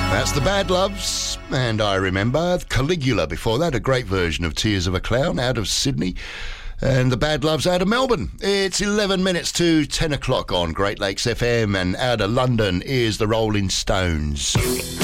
That's the Bad Loves, and I remember Caligula before that, a great version of Tears of a Clown out of Sydney, and the Bad Loves out of Melbourne. It's 11 minutes to 10 o'clock on Great Lakes FM, and out of London is the Rolling Stones.